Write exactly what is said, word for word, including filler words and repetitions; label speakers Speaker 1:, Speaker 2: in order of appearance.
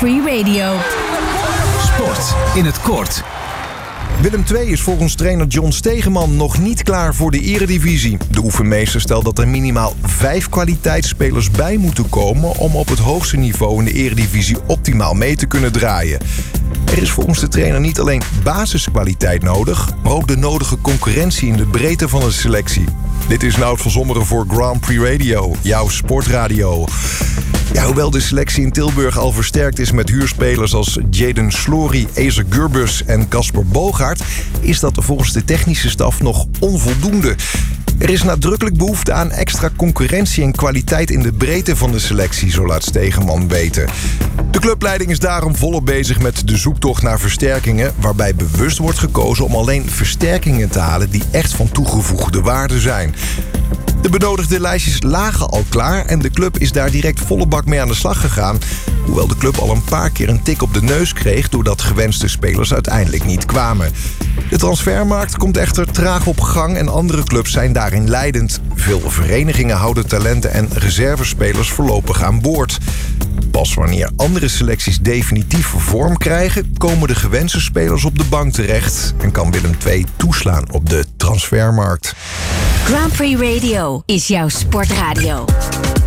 Speaker 1: Prix Radio.
Speaker 2: Sport in het kort.
Speaker 3: Willem twee is volgens trainer John Stegeman nog niet klaar voor de eredivisie. De oefenmeester stelt dat er minimaal vijf kwaliteitsspelers bij moeten komen om op het hoogste niveau in de eredivisie optimaal mee te kunnen draaien. Er is volgens de trainer niet alleen basiskwaliteit nodig, maar ook de nodige concurrentie in de breedte van de selectie. Dit is Nout van Zommeren voor Grand Prix Radio, jouw sportradio. Ja, hoewel de selectie in Tilburg al versterkt is met huurspelers als Jadon Slory, Ezer Gurbus en Casper Bogaert, is dat volgens de technische staf nog onvoldoende. Er is nadrukkelijk behoefte aan extra concurrentie en kwaliteit in de breedte van de selectie, zo laat Stegeman weten. De clubleiding is daarom volop bezig met de zoektocht naar versterkingen, waarbij bewust wordt gekozen om alleen versterkingen te halen die echt van toegevoegde waarde zijn. De benodigde lijstjes lagen al klaar en de club is daar direct volle bak mee aan de slag gegaan. Hoewel de club al een paar keer een tik op de neus kreeg doordat gewenste spelers uiteindelijk niet kwamen. De transfermarkt komt echter traag op gang en andere clubs zijn daarin leidend. Veel verenigingen houden talenten en reservespelers voorlopig aan boord. Pas wanneer andere selecties definitief vorm krijgen, komen de gewenste spelers op de bank terecht en kan Willem twee toeslaan op de transfermarkt.
Speaker 1: Grand Prix Radio is jouw sportradio.